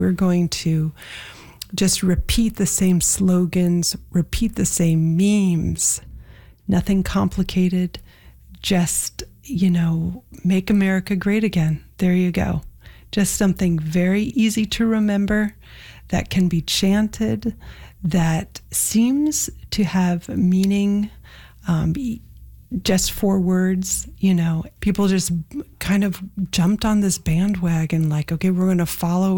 We're going to just repeat the same slogans, repeat the same memes, nothing complicated, just, make America great again. There you go. Just something very easy to remember that can be chanted, that seems to have meaning, just 4 words. People just kind of jumped on this bandwagon like, okay, we're going to follow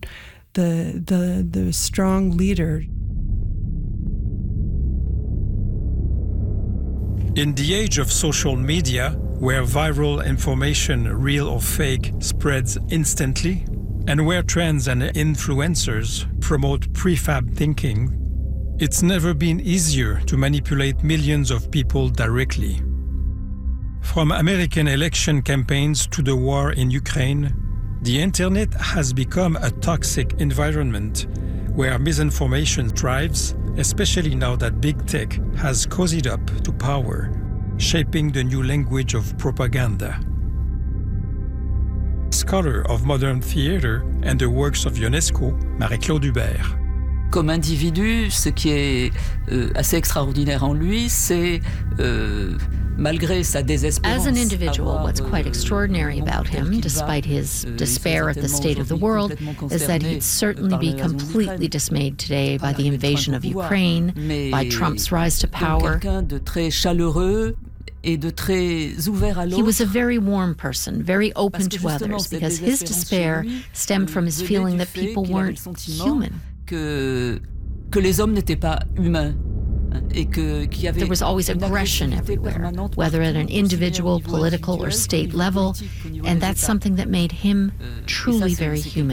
the strong leader. In the age of social media, where viral information, real or fake, spreads instantly, and where trends and influencers promote prefab thinking, it's never been easier to manipulate millions of people directly. From American election campaigns to the war in Ukraine, the internet has become a toxic environment where misinformation thrives, especially now that big tech has cozied up to power, shaping the new language of propaganda. Scholar of modern theater and the works of UNESCO, Marie-Claude Hubert. Comme individu, ce qui est assez extraordinaire en lui, c'est malgré sa désespérance. As an individual, what's quite extraordinary about him, despite his despair at the state of the world, is that he'd certainly be completely dismayed today by the invasion of Ukraine, by Trump's rise to power. De très chaleureux et de très ouvert à l'autre. He was a very warm person, very open to others, because his despair stemmed from his feeling that people weren't human. Que les hommes n'étaient pas humains. There was always aggression everywhere, whether at an individual, political, or state level, and that's something that made him truly very human.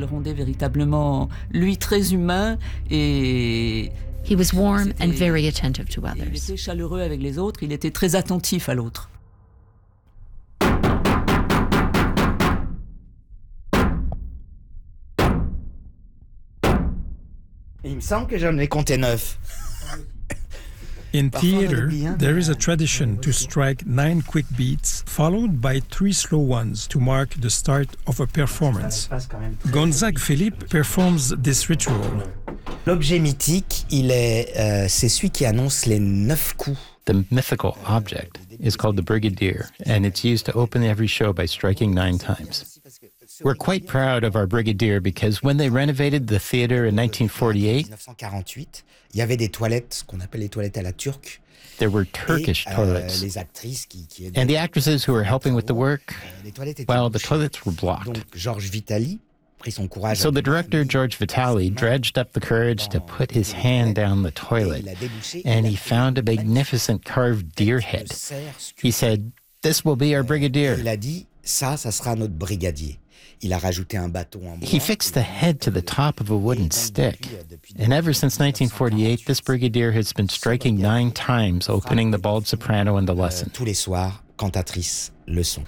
He was warm and very attentive to others. Il était chaleureux avec les autres, il était très attentif à l'autre. Il me semble que j'en ai compté 9. In theater, there is a tradition to strike 9 quick beats, followed by 3 slow ones to mark the start of a performance. Gonzague Philippe performs this ritual. L'objet mythique, c'est celui qui annonce les 9 coups. The mythical object is called the brigadier, and it's used to open every show by striking 9 times. We're quite proud of our brigadier because when they renovated the theater in 1948, il y avait des toilettes, ce qu'on appelle les toilettes à la turque. There were Turkish toilets. Les actrices qui and the actresses who were helping with the work, well, the toilets were blocked. Donc Georges Vitali prit son courage. So the director, George Vitali, dredged up the courage to put his hand down the toilet, and he found a magnificent carved deer head. He said, "This will be our brigadier." Il a dit, ça sera notre brigadier. Il a rajouté un bâton en bois. He fixed the head to the top of a wooden stick. And ever since 1948, this brigadier has been striking 9 times, opening the bald soprano in the lesson. Tous les soirs, cantatrice, leçon.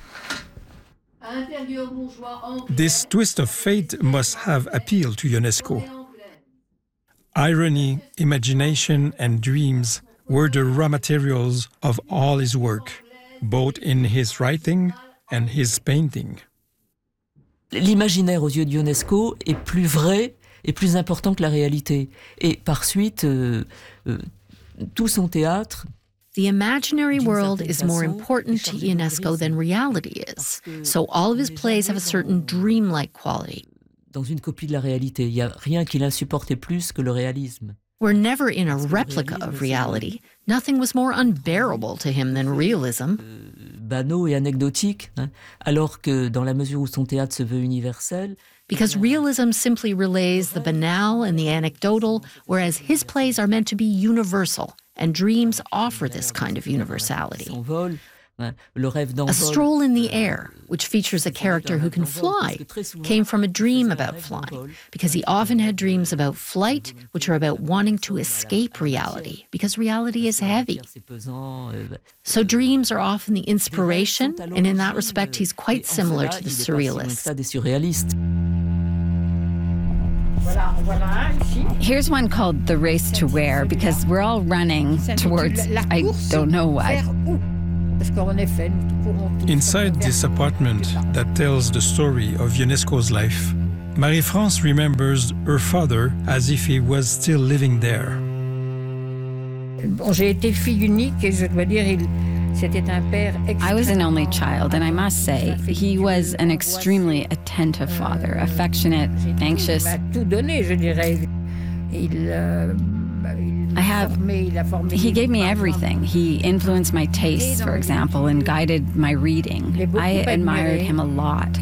This twist of fate must have appealed to UNESCO. Irony, imagination, and dreams were the raw materials of all his work, both in his writing and his painting. L'imaginaire aux yeux de UNESCO est plus vrai et plus important que la réalité. Et par suite, tout son théâtre... The imaginary world is more important to UNESCO than reality is. So all of his plays have a certain dreamlike quality. Dans une copie de la réalité, il n'y a rien qui l'insupportait plus que le réalisme. We're never in a replica of reality. Nothing was more unbearable to him than realism. Banaux et anecdotique, alors que dans la mesure où son théâtre se veut universel... Because realism simply relays the banal and the anecdotal, whereas his plays are meant to be universal, and dreams offer this kind of universality. A Stroll in the Air, which features a character who can fly, came from a dream about flying, because he often had dreams about flight, which are about wanting to escape reality, because reality is heavy. So dreams are often the inspiration, and in that respect, he's quite similar to the surrealists. Here's one called The Race to Where, because we're all running towards, I don't know what. Inside this apartment that tells the story of UNESCO's life, Marie-France remembers her father as if he was still living there. Bon, j'ai été fille unique et je dois dire, c'était un père I was an only child, and I must say, he was an extremely attentive father, affectionate, anxious. tout donné, je dirais. He gave me everything. He influenced my tastes, for example, and guided my reading. I admired him a lot.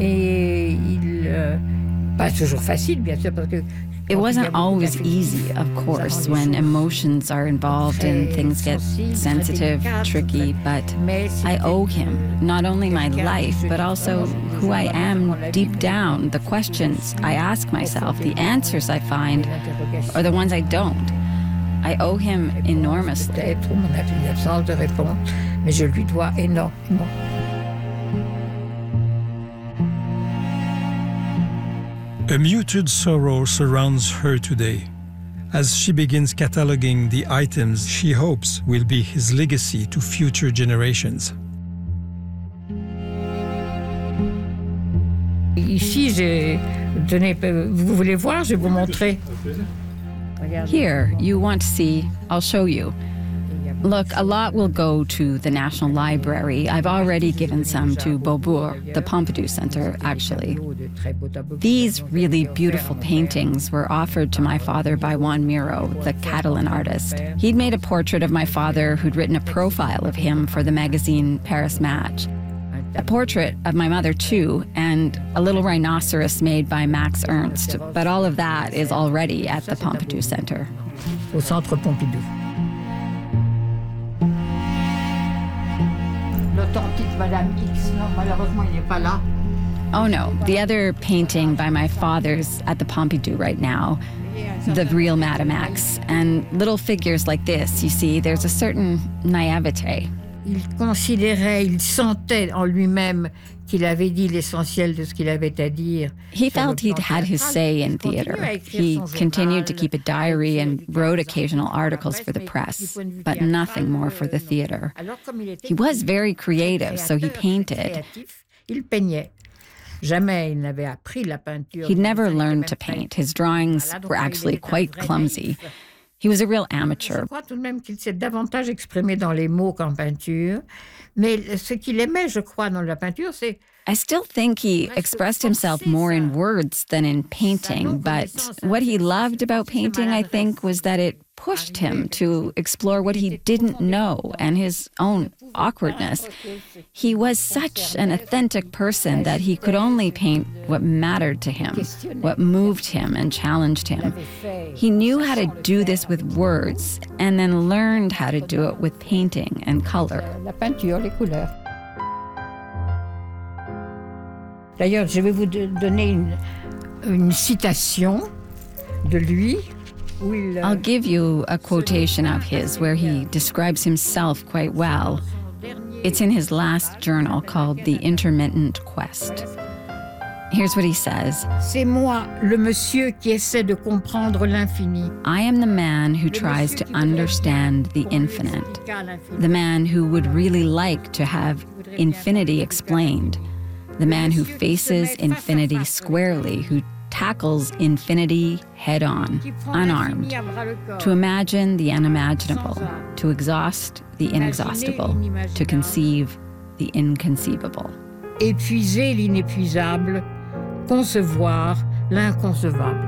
Pas toujours facile, bien sûr, parce que it wasn't always easy, of course, when emotions are involved and things get sensitive, tricky, but I owe him not only my life, but also who I am deep down, the questions I ask myself, the answers I find, or the ones I don't. I owe him enormously. Peut-être mon absence de réponse, mais je lui dois énormément. A muted sorrow surrounds her today, as she begins cataloging the items she hopes will be his legacy to future generations. Ici, vous voulez voir, je vais vous montrer. Here, you want to see, I'll show you. Look, a lot will go to the National Library. I've already given some to Beaubourg, the Pompidou Center, actually. These really beautiful paintings were offered to my father by Juan Miro, the Catalan artist. He'd made a portrait of my father who'd written a profile of him for the magazine Paris Match. A portrait of my mother, too, and a little rhinoceros made by Max Ernst. But all of that is already at the Pompidou Center. Au Centre Pompidou. L'authentique Madame X, non, malheureusement, il n'est pas là. Oh no, the other painting by my father's at the Pompidou right now, the real Madame X. And little figures like this, you see, there's a certain naivete. Il considérait, il sentait en lui-même qu'il avait dit l'essentiel de ce qu'il avait à dire. He felt he'd had his say in theater. He continued to keep a diary and wrote occasional articles for the press, but nothing more for the theater. He was very creative, so he painted. Il peignait. Jamais il n'avait appris la peinture. He'd never learned to paint. His drawings were actually quite clumsy. He was a real amateur. Je crois tout de même qu'il s'est davantage exprimé dans les mots qu'en peinture. Mais ce qu'il aimait, je crois, dans la peinture, c'est... I still think he expressed himself more in words than in painting, but what he loved about painting, I think, was that it pushed him to explore what he didn't know and his own awkwardness. He was such an authentic person that he could only paint what mattered to him, what moved him and challenged him. He knew how to do this with words and then learned how to do it with painting and color. La peinture, les couleurs. D'ailleurs, je vais vous donner une citation de lui. I'll give you a quotation of his where he describes himself quite well. It's in his last journal called The Intermittent Quest. Here's what he says. C'est moi, le monsieur qui essaie de comprendre l'infini. I am the man who tries to understand the infinite. The man who would really like to have infinity explained. The man who faces infinity squarely, who tackles infinity head-on, unarmed, to imagine the unimaginable, to exhaust the inexhaustible, to conceive the inconceivable. Épuiser l'inépuisable, concevoir l'inconcevable.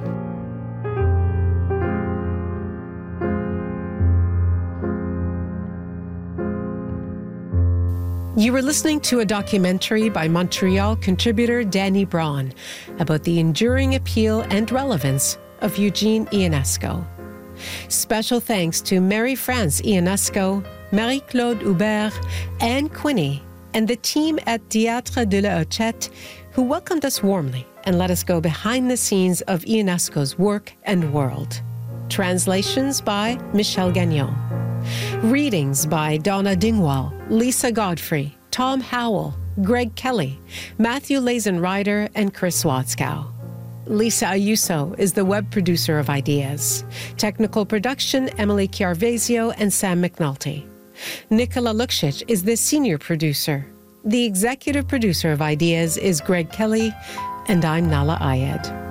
You were listening to a documentary by Montreal contributor Danny Braun about the enduring appeal and relevance of Eugene Ionesco. Special thanks to Marie-France Ionesco, Marie-Claude Hubert, Anne Quinney, and the team at Théâtre de la Hochette, who welcomed us warmly and let us go behind the scenes of Ionesco's work and world. Translations by Michel Gagnon. Readings by Donna Dingwall, Lisa Godfrey, Tom Howell, Greg Kelly, Matthew Lazen-Ryder, and Chris Watzkow. Lisa Ayuso is the web producer of Ideas. Technical production, Emily Chiarvesio and Sam McNulty. Nicola Luksic is the senior producer. The executive producer of Ideas is Greg Kelly. And I'm Nahlah Ayed.